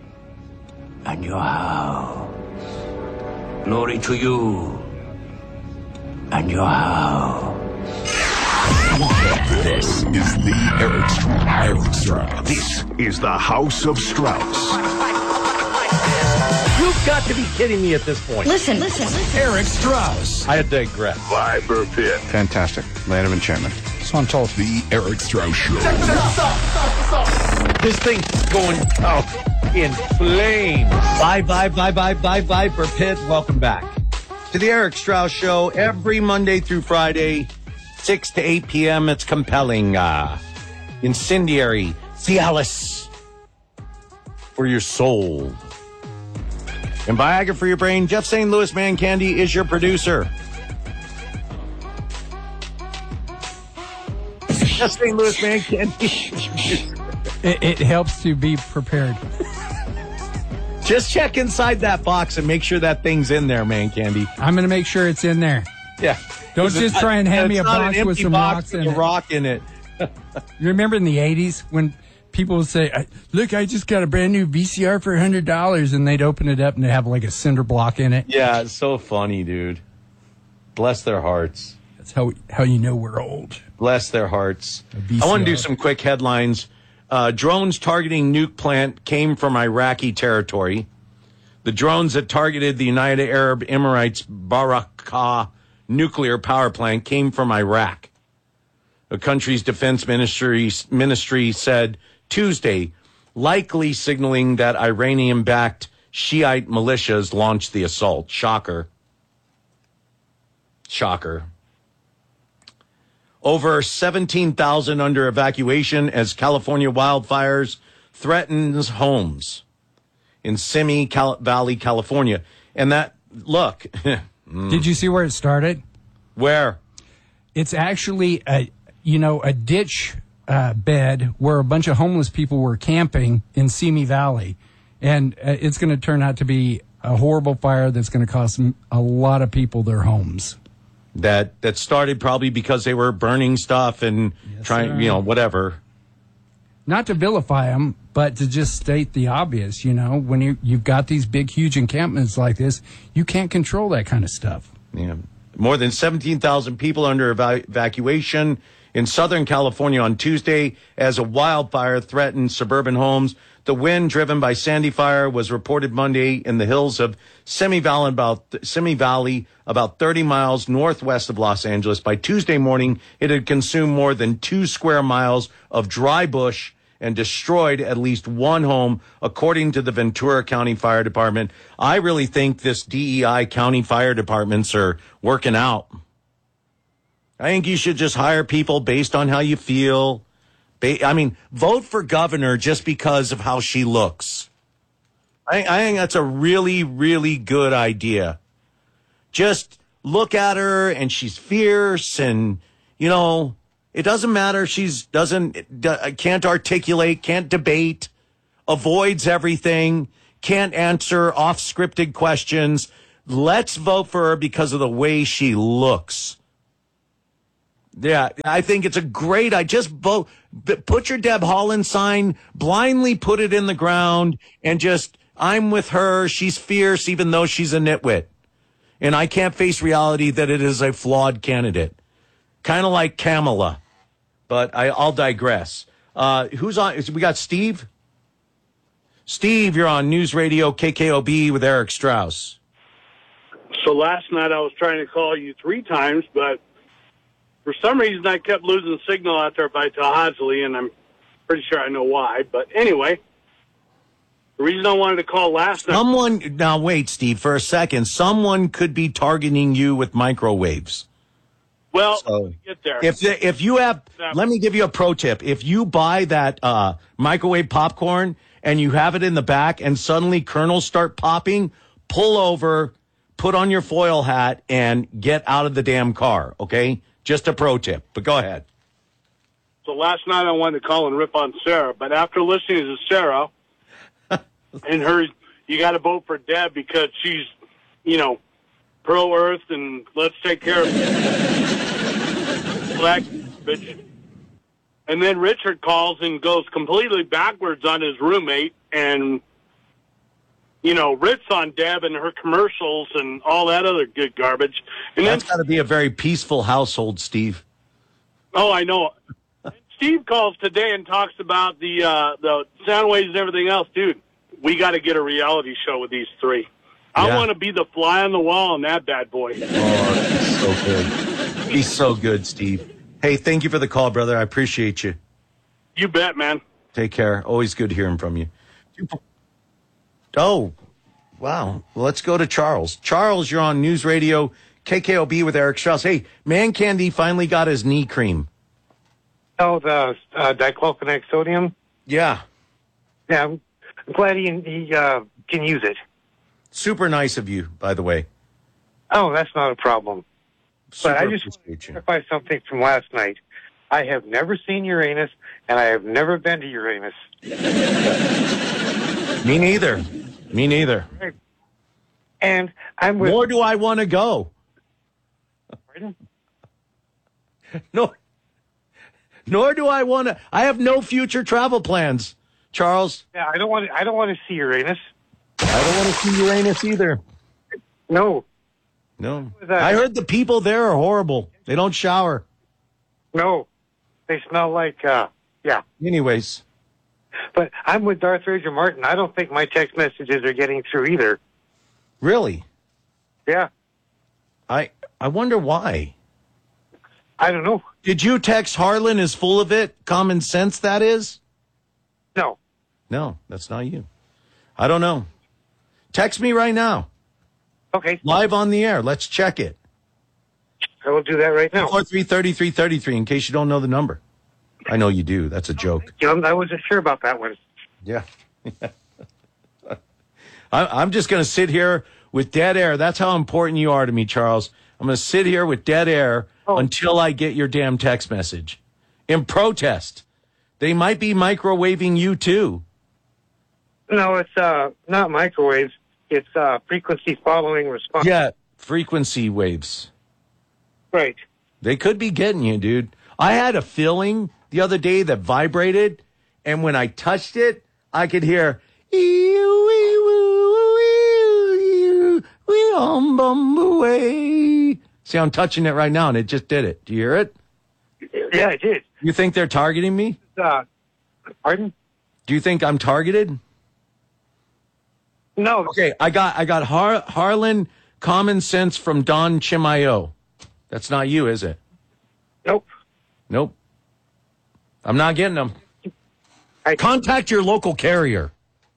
and your house. Glory to you and your house. This is the Eric Strauss. This is the House of Strauss. You've got to be kidding me at this point. Listen. Eric Strauss. I digress. Viper Pit. Fantastic. Land of enchantment. So I'm told. The Eric Strauss Show. This thing's going in flames. Bye, Viper Pit. Welcome back to the Eric Strauss Show every Monday through Friday, 6 to 8 p.m. It's compelling, incendiary, Cialis for your soul. And Viagra for your brain. Jeff St. Louis Man Candy is your producer. Jeff St. Louis Man Candy. It helps to be prepared. Just check inside that box and make sure that thing's in there, Man Candy. I'm going to make sure it's in there. Yeah. Don't just try and hand me a box with some rocks in it. Rock in it. You remember in the 80s when people would say, look, I just got a brand new VCR for $100, and they'd open it up and they'd have like a cinder block in it. Yeah, it's so funny, dude. Bless their hearts. That's how you know we're old. Bless their hearts. I want to do some quick headlines. Drones targeting nuke plant came from Iraqi territory. The drones that targeted the United Arab Emirates Barakah nuclear power plant came from Iraq. The country's defense ministry said Tuesday, likely signaling that Iranian-backed Shiite militias launched the assault. Shocker. Over 17,000 under evacuation as California wildfires threatens homes in Simi Valley, California. And that, look. Did you see where it started? Where? It's actually a ditch bed where a bunch of homeless people were camping in Simi Valley. And it's going to turn out to be a horrible fire that's going to cost a lot of people their homes. That started probably because they were burning stuff and trying, whatever. Not to vilify them, but to just state the obvious, when you've got these big, huge encampments like this, you can't control that kind of stuff. Yeah. More than 17,000 people under evacuation in Southern California on Tuesday as a wildfire threatened suburban homes. The wind driven by Sandy Fire was reported Monday in the hills of Simi Valley, about 30 miles northwest of Los Angeles. By Tuesday morning, it had consumed more than 2 square miles of dry bush and destroyed at least one home, according to the Ventura County Fire Department. I really think this DEI county fire departments are working out. I think you should just hire people based on how you feel. Vote for governor just because of how she looks. I think that's a really, really good idea. Just look at her and she's fierce and, it doesn't matter. Can't articulate, can't debate, avoids everything, can't answer off-scripted questions. Let's vote for her because of the way she looks. Yeah, I think it's a great idea. Just vote. Put your Deb Haaland sign, blindly put it in the ground, and just, I'm with her. She's fierce, even though she's a nitwit. And I can't face reality that it is a flawed candidate. Kind of like Kamala. But I'll digress. Who's on? We got Steve? Steve, you're on News Radio KKOB with Eric Strauss. So last night I was trying to call you 3 times, but for some reason I kept losing signal out there by Tallahassee, and I'm pretty sure I know why. But anyway, the reason I wanted to call last night... Now wait, Steve, for a second. Someone could be targeting you with microwaves. Well, so get there. If you have... Let me give you a pro tip. If you buy that microwave popcorn and you have it in the back and suddenly kernels start popping, pull over, put on your foil hat, and get out of the damn car, okay? Just a pro tip, but go ahead. So last night I wanted to call and rip on Sarah, but after listening to Sarah and her, you got to vote for Deb because she's, pro-Earth and let's take care of black bitch. And then Richard calls and goes completely backwards on his roommate and, rips on Deb and her commercials and all that other good garbage. And that's got to be a very peaceful household, Steve. Oh, I know. Steve calls today and talks about the sound waves and everything else. Dude, we got to get a reality show with these 3. I want to be the fly on the wall on that bad boy. Oh, he's so good. He's so good, Steve. Hey, thank you for the call, brother. I appreciate you. You bet, man. Take care. Always good hearing from you. Oh, wow. Well, let's go to Charles. Charles, you're on News Radio KKOB with Eric Strauss. Hey, Man Candy finally got his knee cream. Oh, the diclofenac sodium? Yeah. Yeah, I'm glad he can use it. Super nice of you, by the way. Oh, that's not a problem. Super but I just want to clarify something from last night. I have never seen Uranus, and I have never been to Uranus. Me neither. Me neither. Right. And I'm with... Nor do I want to go. Pardon? No. Nor do I want to. I have no future travel plans, Charles. Yeah, I don't want to see Uranus. I don't want to see Uranus either. No. No. I heard the people there are horrible. They don't shower. No. They smell like, yeah. Anyways. But I'm with Darth Ranger Martin. I don't think my text messages are getting through either. Really? Yeah. I wonder why. I don't know. Did you text Harlan is full of it? Common sense, that is? No. No, that's not you. I don't know. Text me right now. Okay. Live on the air. Let's check it. I will do that right now. 4-3-33-33 in case you don't know the number. I know you do. That's a joke. I wasn't sure about that one. Yeah. I'm just going to sit here with dead air. That's how important you are to me, Charles. I'm going to sit here with dead air until I get your damn text message. In protest. They might be microwaving you, too. No, it's not microwaves. It's frequency following response. Yeah, frequency waves. Right. They could be getting you, dude. I had a feeling the other day that vibrated, and when I touched it, I could hear... See, I'm touching it right now, and it just did it. Do you hear it? Yeah, I did. You think they're targeting me? Pardon? Do you think I'm targeted? No. Okay, I got Harlan Common Sense from Don Chimayo. That's not you, is it? Nope. Nope. I'm not getting them. Contact your local carrier.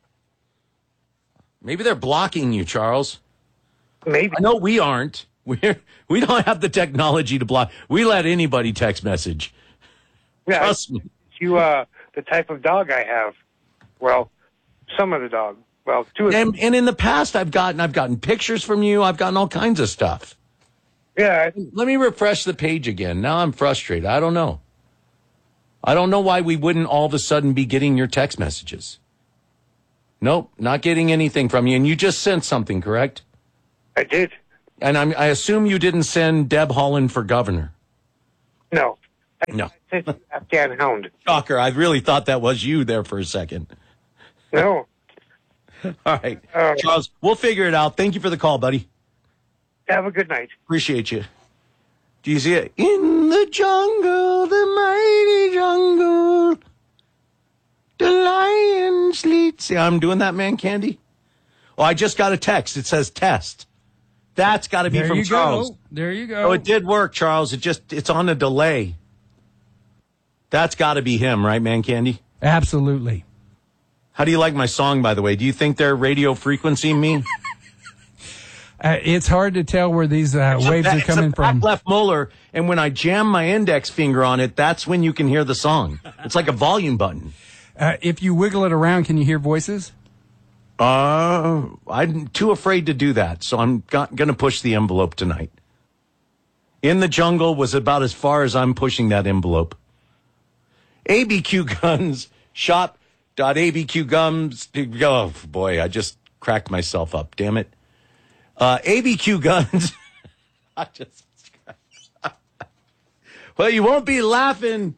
Maybe they're blocking you, Charles. Maybe. I know we aren't. We don't have the technology to block. We let anybody text message. Yeah, Trust me. The type of dog I have. Well, some of the dog. Well, two of them. And in the past, I've gotten pictures from you. I've gotten all kinds of stuff. Yeah. Let me refresh the page again. Now I'm frustrated. I don't know. I don't know why we wouldn't all of a sudden be getting your text messages. Nope, not getting anything from you. And you just sent something, correct? I did. And I assume you didn't send Deb Haaland for governor. No. No. I sent Afghan Hound. Shocker. I really thought that was you there for a second. No. All right. Charles, we'll figure it out. Thank you for the call, buddy. Have a good night. Appreciate you. Do you see it? In the jungle, the mighty jungle, the lion sleeps. See, I'm doing that, man, Candy. Oh, I just got a text. It says test. That's got to be from Charles. There you go. Oh, it did work, Charles. It's on a delay. That's got to be him, right, man, Candy? Absolutely. How do you like my song, by the way? Do you think they're radio frequency me? It's hard to tell where these waves are coming from. Back left molar, and when I jam my index finger on it, that's when you can hear the song. It's like a volume button. If you wiggle it around, can you hear voices? I'm too afraid to do that, so I'm going to push the envelope tonight. In the Jungle was about as far as I'm pushing that envelope. ABQ Guns, shop.abq Guns. Oh, boy, I just cracked myself up, damn it. ABQ Guns. Well, you won't be laughing.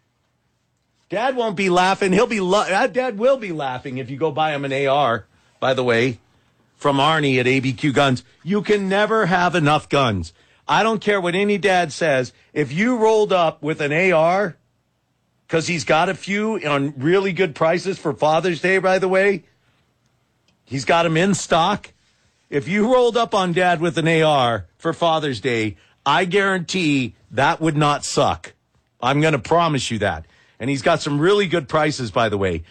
Dad won't be laughing. Dad will be laughing if you go buy him an AR, by the way, from Arnie at ABQ Guns. You can never have enough guns. I don't care what any dad says. If you rolled up with an AR, because he's got a few on really good prices for Father's Day, by the way, he's got them in stock. If you rolled up on Dad with an AR for Father's Day, I guarantee that would not suck. I'm going to promise you that. And he's got some really good prices, by the way.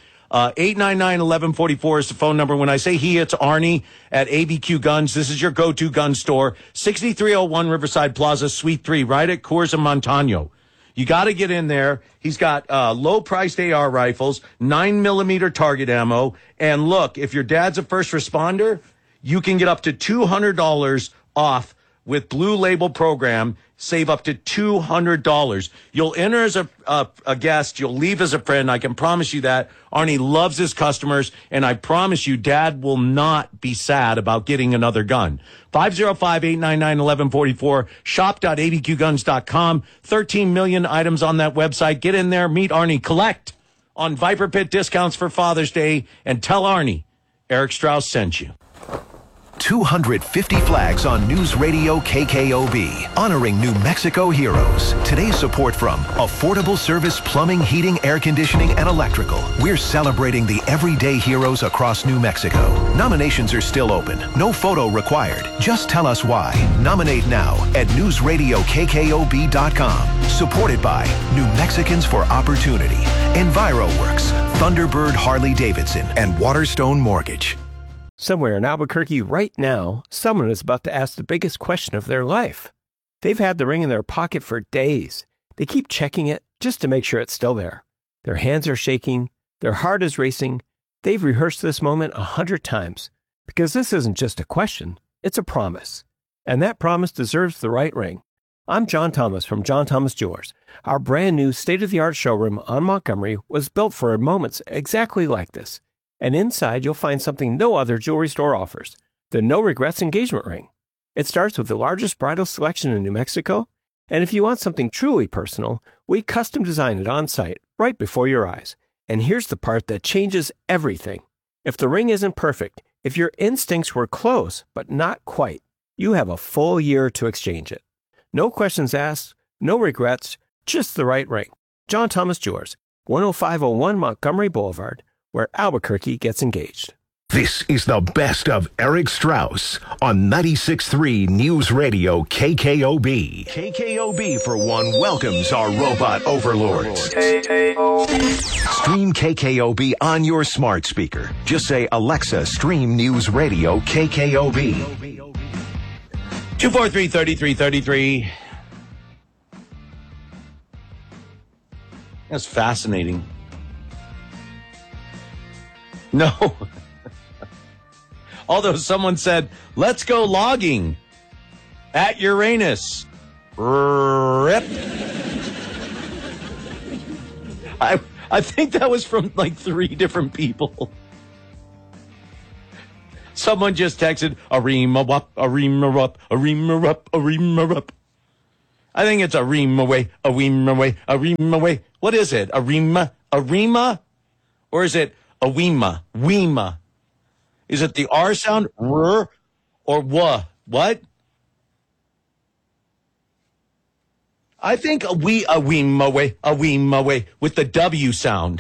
899-1144 is the phone number. When I say he, it's Arnie at ABQ Guns. This is your go-to gun store. 6301 Riverside Plaza, Suite 3, right at Coors and Montano. You got to get in there. He's got low-priced AR rifles, 9mm target ammo. And look, if your dad's a first responder, you can get up to $200 off with Blue Label program. Save up to $200. You'll enter as a guest. You'll leave as a friend. I can promise you that. Arnie loves his customers, and I promise you Dad will not be sad about getting another gun. 505-899-1144, shop.abqguns.com. 13 million items on that website. Get in there, meet Arnie, collect on Viper Pit discounts for Father's Day, and tell Arnie Eric Strauss sent you. 250 flags on News Radio KKOB, honoring New Mexico heroes. Today's support from Affordable Service Plumbing, Heating, Air Conditioning, and Electrical. We're celebrating the everyday heroes across New Mexico. Nominations are still open. No photo required. Just tell us why. Nominate now at newsradiokkob.com. Supported by New Mexicans for Opportunity, EnviroWorks, Thunderbird Harley-Davidson, and Waterstone Mortgage. Somewhere in Albuquerque right now, someone is about to ask the biggest question of their life. They've had the ring in their pocket for days. They keep checking it just to make sure it's still there. Their hands are shaking. Their heart is racing. They've rehearsed this moment 100 times because this isn't just a question. It's a promise. And that promise deserves the right ring. I'm John Thomas from John Thomas Jewelers. Our brand new state-of-the-art showroom on Montgomery was built for moments exactly like this. And inside, you'll find something no other jewelry store offers, the No Regrets engagement ring. It starts with the largest bridal selection in New Mexico, and if you want something truly personal, we custom design it on site, right before your eyes. And here's the part that changes everything. If the ring isn't perfect, if your instincts were close, but not quite, you have a full year to exchange it. No questions asked, no regrets, just the right ring. John Thomas Jewelers, 10501 Montgomery Boulevard, where Albuquerque gets engaged. This is the best of Eric Strauss on 96.3 News Radio KKOB. KKOB, for one, welcomes our robot overlords. Stream KKOB on your smart speaker. Just say, Alexa, stream News Radio KKOB. 243-3333. That's fascinating. No. Although someone said, let's go logging at Uranus. Rip. I think that was from like 3 different people. Someone just texted, Arima wop, Arima rup, Arima rup, Arima rup. I think it's Arima way, Arima way, Arima way. What is it? Arima? Or is it Awima? Weema? Is it the R sound? R or wah? What? I think Awima way with the W sound.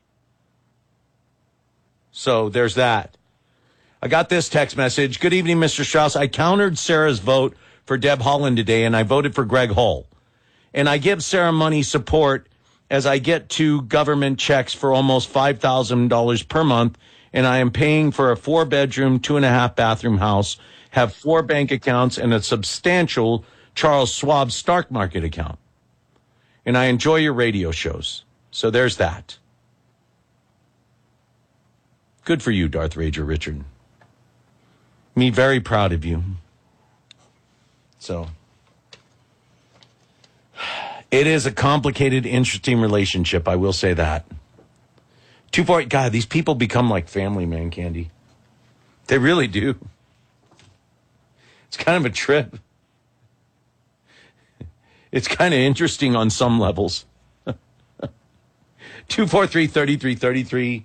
So there's that. I got this text message. Good evening, Mr. Strauss. I countered Sarah's vote for Deb Haaland today, and I voted for Greg Hull. And I give Sarah money support as I get 2 government checks for almost $5,000 per month, and I am paying for a 4-bedroom, 2.5-bathroom house, have 4 bank accounts, and a substantial Charles Schwab stock market account. And I enjoy your radio shows. So there's that. Good for you, Darth Rager Richard. Me very proud of you. So it is a complicated, interesting relationship. I will say that. 248, God, these people become like family, man, Candy. They really do. It's kind of a trip. It's kind of interesting on some levels. 243-3333.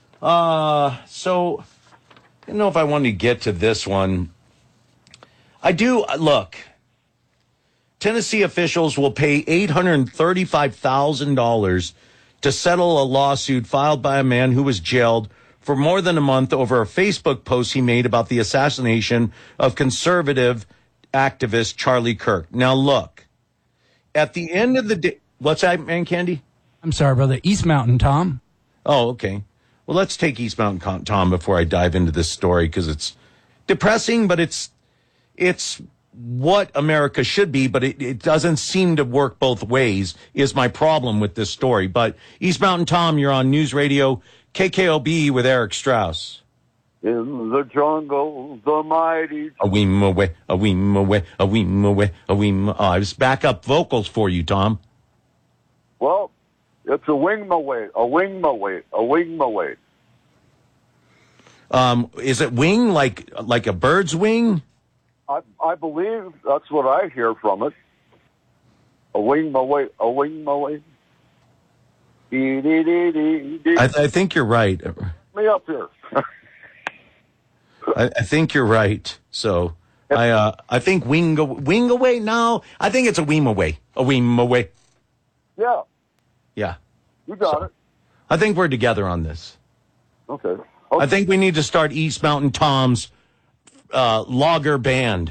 So, I don't know if I want to get to this one. I do. Look, Tennessee officials will pay $835,000 to settle a lawsuit filed by a man who was jailed for more than a month over a Facebook post he made about the assassination of conservative activist Charlie Kirk. Now, look, at the end of the day, what's that, man, Candy? I'm sorry, brother. East Mountain Tom. Oh, okay. Well, let's take East Mountain Tom before I dive into this story, because it's depressing, but it's what America should be, but it doesn't seem to work both ways is my problem with this story. But East Mountain Tom, you're on News Radio KKOB with Eric Strauss. In the jungle, the mighty... A weem away, a weem away, a weem away, a weem... Oh, I was backup vocals for you, Tom. Well, it's a wing away, a wing away, a wing away. Is it wing like a bird's wing? I believe that's what I hear from it. A wing away, a wing away. I think you're right. Me up here. I think you're right. So I think wing away. No, I think it's a weem away. A weem away. Yeah. Yeah. You got it. I think we're together on this. Okay. I think we need to start East Mountain Tom's logger band.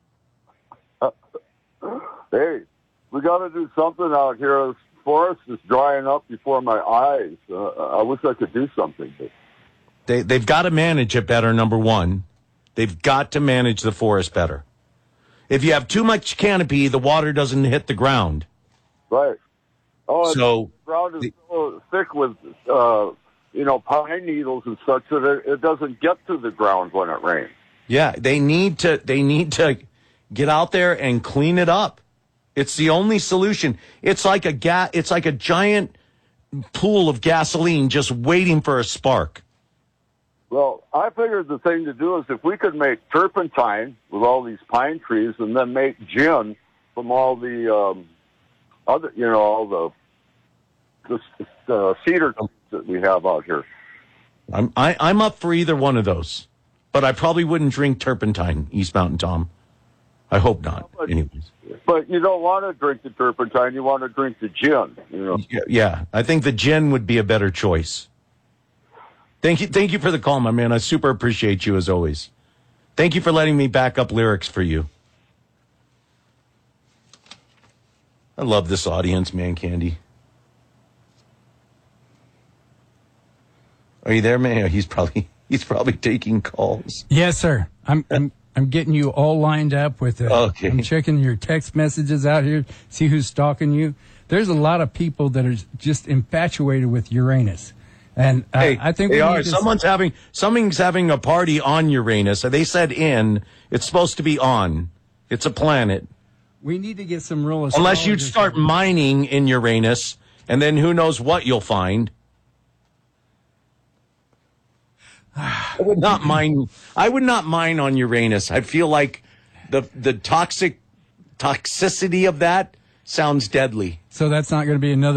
Hey, we got to do something out here. This forest is drying up before my eyes. I wish I could do something. But... They've got to manage it better, number one. They've got to manage the forest better. If you have too much canopy, the water doesn't hit the ground. Right. Oh, so the ground is so thick with, pine needles and such that it doesn't get to the ground when it rains. Yeah, they need to get out there and clean it up. It's the only solution. It's like a giant pool of gasoline just waiting for a spark. Well, I figured the thing to do is if we could make turpentine with all these pine trees and then make gin from all the all the cedar that we have out here. I'm up for either one of those, but I probably wouldn't drink turpentine, East Mountain Tom. I hope not. Anyways. But you don't want to drink the turpentine. You want to drink the gin. Yeah, I think the gin would be a better choice. Thank you for the call, my man. I super appreciate you as always. Thank you for letting me back up lyrics for you. I love this audience, man, Candy. Are you there, man? He's probably taking calls. Yes, sir. I'm getting you all lined up with it. Okay. I'm checking your text messages out here, see who's stalking you. There's a lot of people that are just infatuated with Uranus. And I think they are. Someone's having a party on Uranus. They said it's supposed to be on. It's a planet. We need to get some real unless you start mining in Uranus, and then who knows what you'll find. I would not mine on Uranus. I feel like the toxicity of that sounds deadly. So that's not going to be another